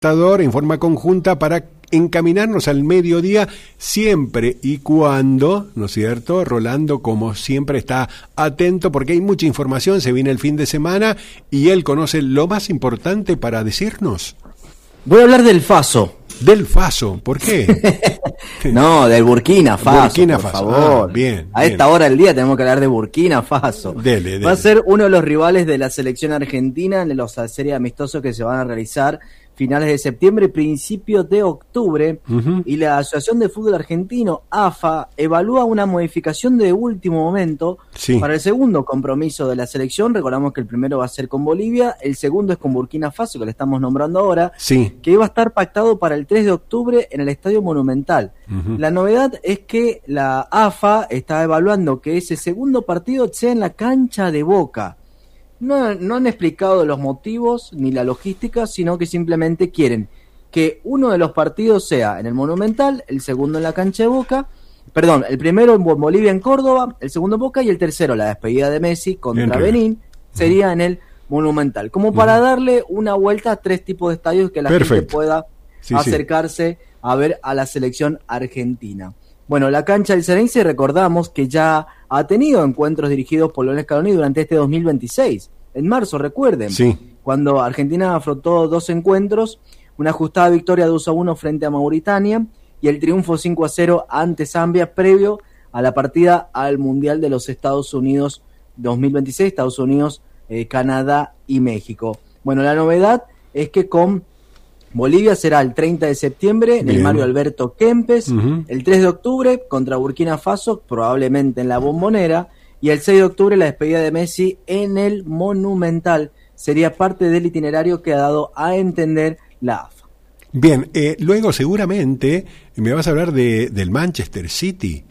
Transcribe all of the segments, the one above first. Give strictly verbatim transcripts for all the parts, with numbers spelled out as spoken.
en forma conjunta para encaminarnos al mediodía, siempre y cuando, ¿no es cierto? Rolando, como siempre, está atento porque hay mucha información, se viene el fin de semana y él conoce lo más importante para decirnos. Voy a hablar del Faso. Del Faso, ¿por qué? No, del Burkina Faso, Burkina por Faso. favor. Ah, bien, a bien. esta hora del día tenemos que hablar de Burkina Faso. Dele, dele. Va a ser uno de los rivales de la selección argentina en los series amistosos que se van a realizar finales de septiembre y principios de octubre, uh-huh. Y la Asociación de Fútbol Argentino, A F A, evalúa una modificación de último momento sí. para el segundo compromiso de la selección. Recordamos que el primero va a ser con Bolivia, el segundo es con Burkina Faso, que le estamos nombrando ahora, sí. que iba a estar pactado para el tres de octubre en el Estadio Monumental. Uh-huh. La novedad es que la A F A está evaluando que ese segundo partido sea en la cancha de Boca. No, no han explicado los motivos ni la logística, sino que simplemente quieren que uno de los partidos sea en el Monumental, el segundo en la cancha de Boca, perdón, el primero en Bolivia en Córdoba, el segundo en Boca y el tercero, la despedida de Messi contra Bien, Benín, sería uh-huh. en el Monumental, como para uh-huh. darle una vuelta a tres tipos de estadios que la Perfecto. gente pueda sí, acercarse sí. a ver a la selección argentina. Bueno, la cancha del Xereinze, recordamos que ya ha tenido encuentros dirigidos por Lionel Scaloni durante este dos mil veintiséis. En marzo, recuerden, sí. cuando Argentina afrontó dos encuentros, una ajustada victoria dos a uno frente a Mauritania y el triunfo cinco a cero ante Zambia previo a la partida al Mundial de los Estados Unidos dos mil veintiséis, Estados Unidos, eh, Canadá y México. Bueno, la novedad es que con Bolivia será el treinta de septiembre en Bien. el Mario Alberto Kempes, uh-huh. el tres de octubre contra Burkina Faso, probablemente en la Bombonera, y el seis de octubre la despedida de Messi en el Monumental. Sería parte del itinerario que ha dado a entender la A F A. Bien, eh, luego seguramente me vas a hablar de del Manchester City.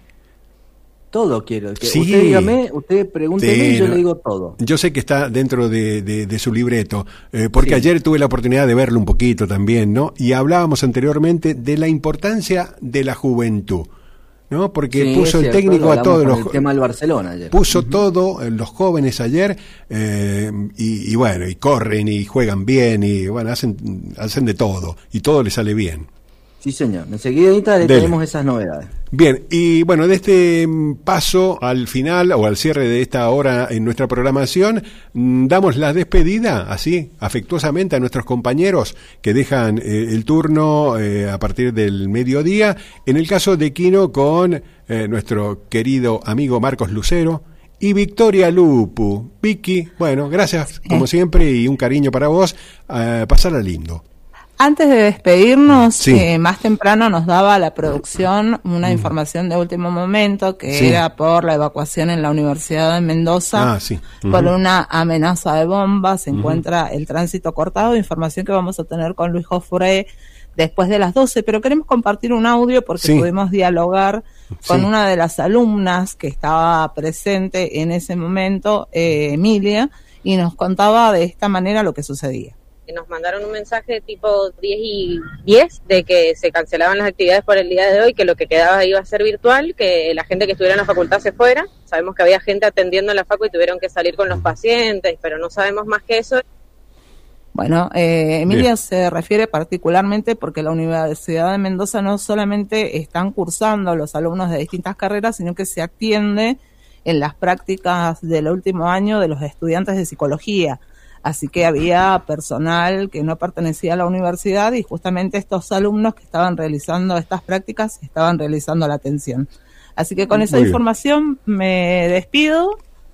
Todo quiero. Que sí. Usted dígame, usted pregúnteme sí, y yo no, le digo todo. Yo sé que está dentro de, de, de su libreto, eh, porque sí. ayer tuve la oportunidad de verlo un poquito también, ¿no? Y hablábamos anteriormente de la importancia de la juventud, ¿no? Porque sí, puso el técnico a todos los el tema del Barcelona ayer. Puso uh-huh. todo, eh, los jóvenes ayer, eh, y, y bueno, y corren y juegan bien, y bueno, hacen, hacen de todo, y todo les sale bien. Sí, señor. Enseguida le Dele. tenemos esas novedades. Bien, y bueno, de este paso al final o al cierre de esta hora en nuestra programación, damos la despedida, así, afectuosamente a nuestros compañeros que dejan eh, el turno eh, a partir del mediodía. En el caso de Quino, con eh, nuestro querido amigo Marcos Lucero y Victoria Lupu. Vicky, bueno, gracias como siempre y un cariño para vos. Eh, pasarla lindo. Antes de despedirnos, sí. eh, más temprano nos daba la producción una mm. información de último momento que sí. era por la evacuación en la Universidad de Mendoza ah, sí. uh-huh. por una amenaza de bomba. Se uh-huh. encuentra el tránsito cortado, información que vamos a tener con Luis Jofre después de las doce, pero queremos compartir un audio porque sí. pudimos dialogar con sí. una de las alumnas que estaba presente en ese momento, eh, Emilia, y nos contaba de esta manera lo que sucedía. Nos mandaron un mensaje tipo diez y diez de que se cancelaban las actividades por el día de hoy, que lo que quedaba iba a ser virtual, que la gente que estuviera en la facultad se fuera. Sabemos que había gente atendiendo en la facu y tuvieron que salir con los pacientes, pero no sabemos más que eso. Bueno, eh, Emilia Bien. se refiere particularmente porque la Universidad de Mendoza no solamente están cursando los alumnos de distintas carreras, sino que se atiende en las prácticas del último año de los estudiantes de psicología. Así que había personal que no pertenecía a la universidad y justamente estos alumnos que estaban realizando estas prácticas estaban realizando la atención. Así que con Muy esa bien. información me despido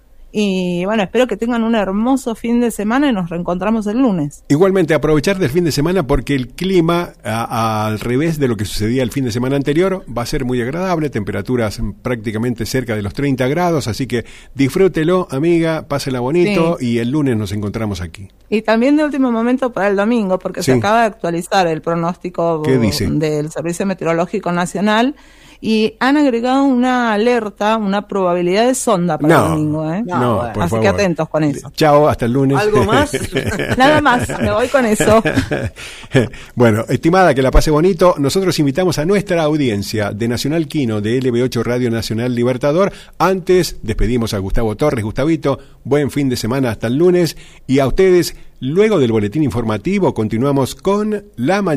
y bueno, espero que tengan un hermoso fin de semana y nos reencontramos el lunes. Igualmente, aprovechar del fin de semana porque el clima, a, a, al revés de lo que sucedía el fin de semana anterior, va a ser muy agradable, temperaturas prácticamente cerca de los treinta grados, así que disfrútelo, amiga, pásela bonito sí. y el lunes nos encontramos aquí. Y también de último momento para el domingo, porque sí. se acaba de actualizar el pronóstico del Servicio Meteorológico Nacional y han agregado una alerta, una probabilidad de sonda para No, el domingo, ¿eh? no, bueno. por Así favor. que atentos con eso. Chao, hasta el lunes. ¿Algo más? Nada más, me voy con eso. Bueno, estimada, que la pase bonito. Nosotros invitamos a nuestra audiencia de Nacional Quino, de L B ocho Radio Nacional Libertador. Antes, despedimos a Gustavo Torres. Gustavito, buen fin de semana hasta el lunes. Y a ustedes, luego del boletín informativo, continuamos con La Mañana.